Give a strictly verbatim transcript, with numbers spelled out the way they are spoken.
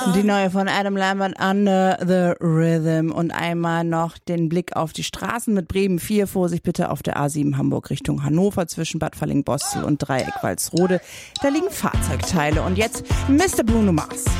Die neue von Adam Lambert, Under the Rhythm. Und einmal noch den Blick auf die Straßen mit Bremen vier. Vorsicht bitte auf der A sieben Hamburg Richtung Hannover zwischen Bad Falling-Bostel und Dreieck Walsrode. Da liegen Fahrzeugteile. Und jetzt Mister Bruno Mars.